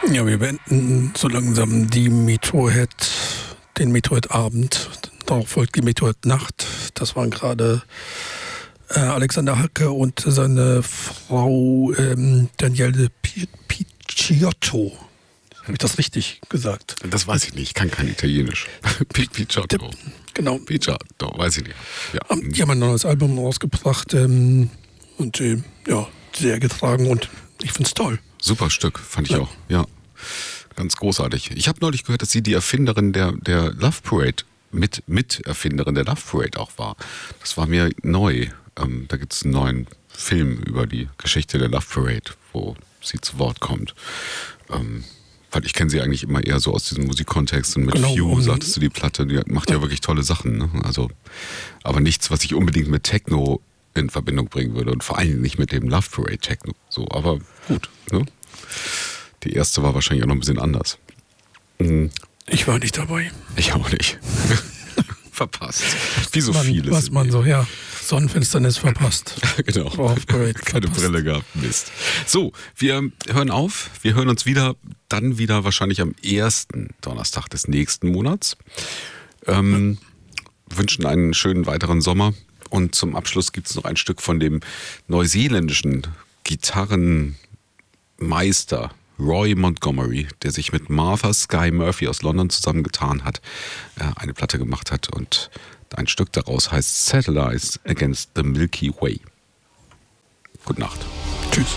Ja, wir beenden so langsam den Metroid-Abend. Darauf folgt die Metroid-Nacht. Das waren gerade Alexander Hacke und seine Frau Daniele Picciotto. Habe ich das richtig gesagt? Das weiß ich nicht, ich kann kein Italienisch. Picciotto. Genau. Picciotto, weiß ich nicht. Ja. Die haben ein neues Album rausgebracht sehr getragen und ich finde es toll. Super Stück, fand ich auch, ja. Ganz großartig. Ich habe neulich gehört, dass sie die Erfinderin der Love Parade, Miterfinderin der Love Parade auch war. Das war mir neu. Da gibt es einen neuen Film über die Geschichte der Love Parade, wo sie zu Wort kommt. Weil ich kenne sie eigentlich immer eher so aus diesem Musikkontext und mit Few, sagtest du, die Platte, die macht ja wirklich tolle Sachen. Ne? Also, aber nichts, was ich unbedingt mit Techno in Verbindung bringen würde und vor allem nicht mit dem Love Parade Techno. So, aber gut. Ne? Die erste war wahrscheinlich auch noch ein bisschen anders. Ich war nicht dabei. Ich auch nicht. Verpasst. Wie so vieles. Was man so, ja. Sonnenfinsternis verpasst. Genau. Keine Brille gehabt. Mist. So, wir hören auf. Wir hören uns dann wieder wahrscheinlich am ersten Donnerstag des nächsten Monats. Wünschen einen schönen weiteren Sommer. Und zum Abschluss gibt es noch ein Stück von dem neuseeländischen Gitarrenmeister Roy Montgomery, der sich mit Martha Skye Murphy aus London zusammengetan hat, eine Platte gemacht hat und ein Stück daraus heißt Satellites Against the Milky Way. Gute Nacht. Tschüss.